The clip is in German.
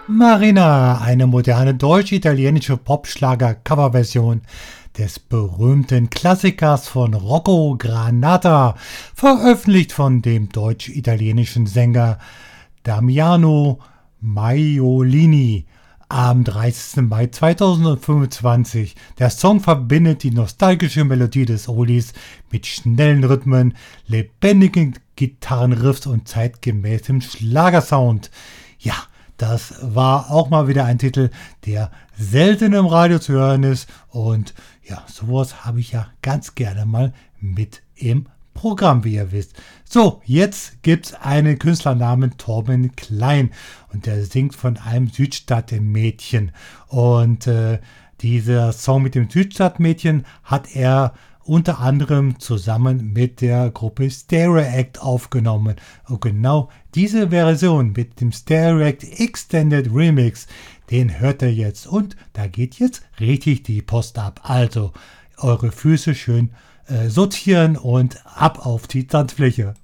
Marina, eine moderne deutsch-italienische Popschlager-Coverversion des berühmten Klassikers von Rocco Granata, veröffentlicht von dem deutsch-italienischen Sänger Damiano Maiolini am 30. Mai 2025. Der Song verbindet die nostalgische Melodie des Oldies mit schnellen Rhythmen, lebendigen Gitarrenriffs und zeitgemäßem Schlagersound. Ja, das war auch mal wieder ein Titel, der selten im Radio zu hören ist. Und ja, sowas habe ich ja ganz gerne mal mit im Programm, wie ihr wisst. So, jetzt gibt es einen Künstlernamen Torben Klein und der singt von einem Südstadtmädchen. Und dieser Song mit dem Südstadtmädchen hat er unter anderem zusammen mit der Gruppe Stereact aufgenommen. Und genau diese Version mit dem Stereact Extended Remix, den hört ihr jetzt. Und da geht jetzt richtig die Post ab. Also eure Füße schön sortieren und ab auf die Tanzfläche.